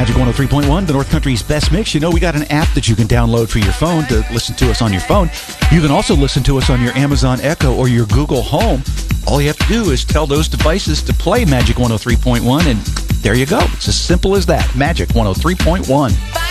Magic 103.1, the North Country's best mix. You know, we got an app that you can download for your phone to listen to us on your phone. You can also listen to us on your Amazon Echo or your Google Home. All you have to do is tell those devices to play Magic 103.1, and there you go. It's as simple as that. Magic 103.1.